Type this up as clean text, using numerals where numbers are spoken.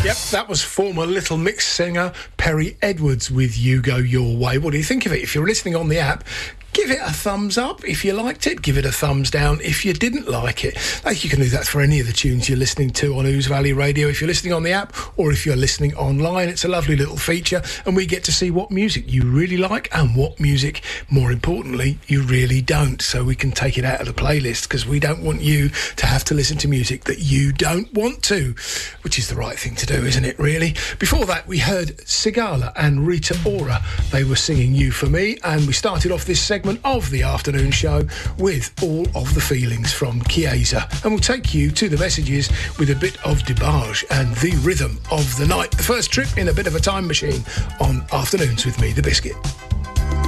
Yep, that was former Little Mix singer Perry Edwards with You Go Your Way. What do you think of it? If you're listening on the app, give it a thumbs up if you liked it. Give it a thumbs down if you didn't like it. You can do that for any of the tunes you're listening to on Ouse Valley Radio. If you're listening on the app or if you're listening online, it's a lovely little feature, and we get to see what music you really like and what music, more importantly, you really don't. So we can take it out of the playlist, because we don't want you to have to listen to music that you don't want to, which is the right thing to do, isn't it, really? Before that, we heard Sigala and Rita Ora. They were singing You For Me, and we started off this segment of the afternoon show with All of the Feelings from Chiesa, and we'll take you to the messages with a bit of DeBarge and The Rhythm of the Night. The first trip in a bit of a time machine on Afternoons with me, The Biscuit.